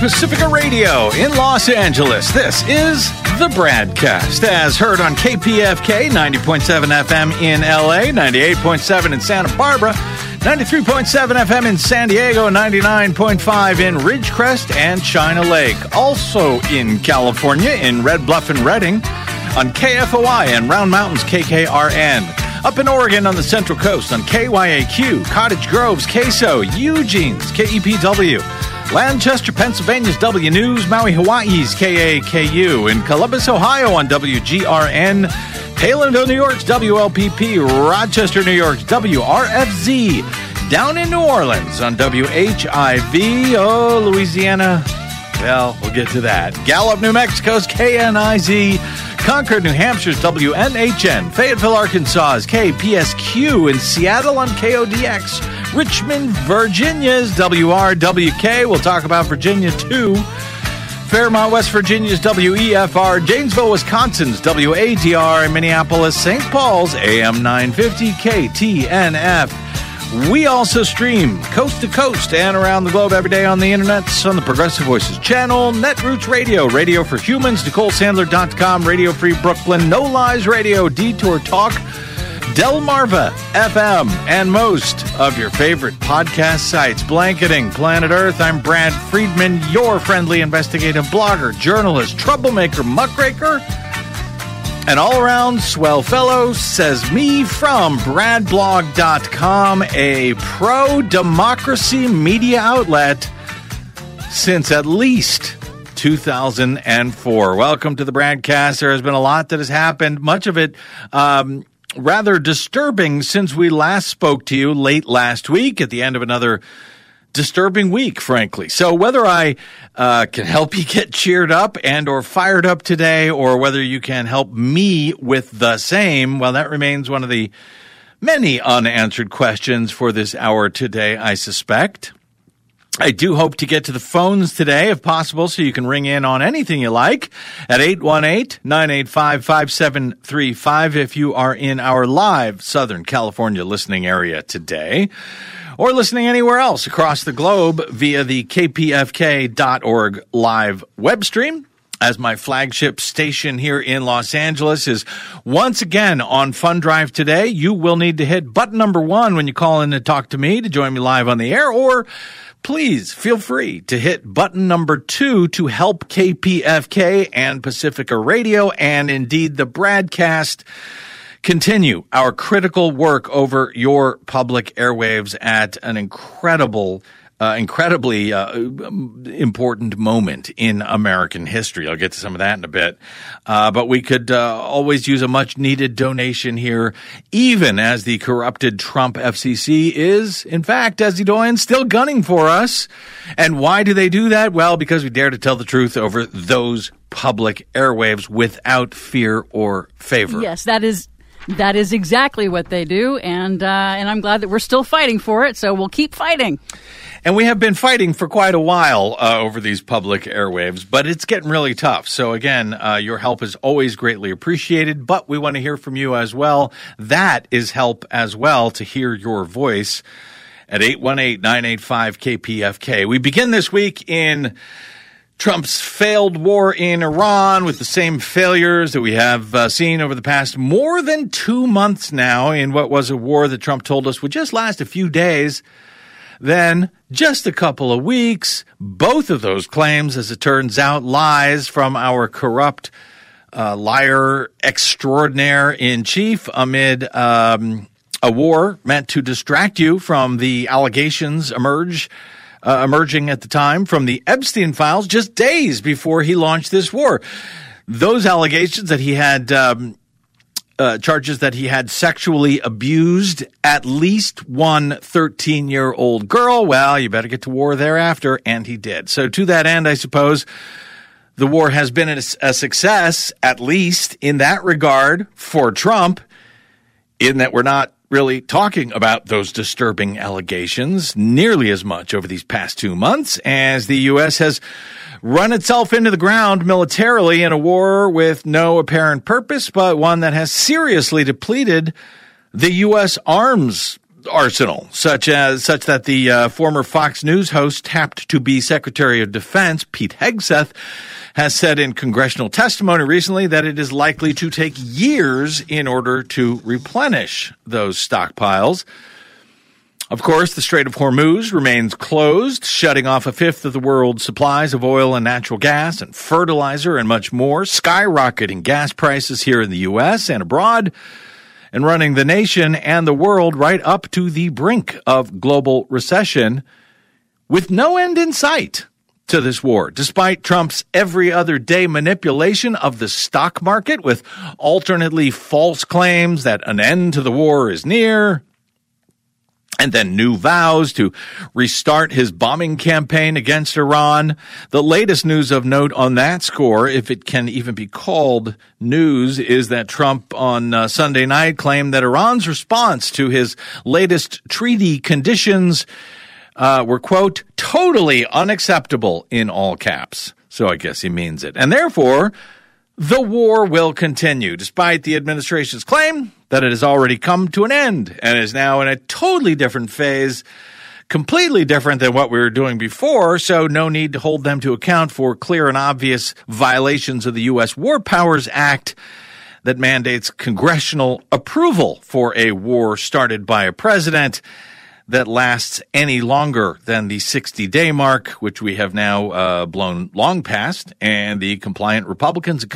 Pacifica Radio in Los Angeles. This is the BradCast, as heard on KPFK 90.7 FM in LA, 98.7 in Santa Barbara, 93.7 FM in San Diego, 99.5 in Ridgecrest and China Lake. Also in California, in Red Bluff and Redding, on KFOI and Round Mountains KKRN. Up in Oregon on the Central Coast on KYAQ, Cottage Grove's KSO, Eugene's KEPW, Lancaster, Pennsylvania's W News, Maui, Hawaii's KAKU, in Columbus, Ohio on WGRN, Palinville, New York's WLPP, Rochester, New York's WRFZ, down in New Orleans on WHIV, Louisiana, well, we'll get to that. Gallup, New Mexico's KNIZ, Concord, New Hampshire's WNHN, Fayetteville, Arkansas's KPSQ, in Seattle on KODX, Richmond, Virginia's WRWK. We'll talk about Virginia, too. Fairmont, West Virginia's WEFR, Janesville, Wisconsin's WATR, and Minneapolis, St. Paul's AM 950 KTNF. We also stream coast to coast and around the globe every day on the internet, on the Progressive Voices channel, Netroots Radio, Radio for Humans, NicoleSandler.com, Radio Free Brooklyn, No Lies Radio, Detour Talk, Delmarva FM, and most of your favorite podcast sites. Blanketing Planet Earth, I'm Brad Friedman, your friendly investigative blogger, journalist, troublemaker, muckraker, and all-around swell fellow, says me from bradblog.com, a pro-democracy media outlet since at least 2004. Welcome to the BradCast. There has been a lot that has happened, much of it rather disturbing since we last spoke to you late last week at the end of another disturbing week, frankly. So whether I can help you get cheered up and or fired up today, or whether you can help me with the same, well, that remains one of the many unanswered questions for this hour today, I suspect. I do hope to get to the phones today, if possible, so you can ring in on anything you like at 818-985-5735 if you are in our live Southern California listening area today, or listening anywhere else across the globe via the kpfk.org live web stream, as my flagship station here in Los Angeles is once again on Fun Drive today. You will need to hit button number 1 when you call in to talk to me to join me live on the air, or please feel free to hit button number 2 to help KPFK and Pacifica Radio and indeed the BradCast continue our critical work over your public airwaves at an incredibly important moment in American history. I'll get to some of that in a bit. But we could always use a much-needed donation here, even as the corrupted Trump FCC is, in fact, as the Doyen, still gunning for us. And why do they do that? Well, because we dare to tell the truth over those public airwaves without fear or favor. Yes, that is exactly what they do, and I'm glad that we're still fighting for it, so we'll keep fighting. And we have been fighting for quite a while over these public airwaves, but it's getting really tough. So again, your help is always greatly appreciated, but we want to hear from you as well. That is help as well, to hear your voice at 818-985-KPFK. We begin this week in Trump's failed war in Iran, with the same failures that we have seen over the past more than 2 months now in what was a war that Trump told us would just last a few days, then just a couple of weeks. Both of those claims, as it turns out, lies from our corrupt liar extraordinaire in chief amid a war meant to distract you from the allegations emerging at the time from the Epstein files just days before he launched this war. Those allegations that he had charges that he had sexually abused at least one 13-year-old girl. Well, you better get to war thereafter, and he did. So to that end, I suppose the war has been a success, at least in that regard, for Trump, in that we're not really talking about those disturbing allegations nearly as much over these past 2 months, as the U.S. has run itself into the ground militarily in a war with no apparent purpose, but one that has seriously depleted the U.S. arms arsenal, such that the former Fox News host tapped to be Secretary of Defense, Pete Hegseth, has said in congressional testimony recently that it is likely to take years in order to replenish those stockpiles. Of course, the Strait of Hormuz remains closed, shutting off a fifth of the world's supplies of oil and natural gas and fertilizer and much more, skyrocketing gas prices here in the U.S. and abroad, and running the nation and the world right up to the brink of global recession with no end in sight to this war, despite Trump's every other day manipulation of the stock market with alternately false claims that an end to the war is near, and then new vows to restart his bombing campaign against Iran. The latest news of note on that score, if it can even be called news, is that Trump on Sunday night claimed that Iran's response to his latest treaty conditions were, quote, totally unacceptable in all caps. So I guess he means it. And therefore, the war will continue, despite the administration's claim that it has already come to an end and is now in a totally different phase, completely different than what we were doing before, so no need to hold them to account for clear and obvious violations of the U.S. War Powers Act that mandates congressional approval for a war started by a president that lasts any longer than the 60-day mark, which we have now blown long past, and the compliant Republicans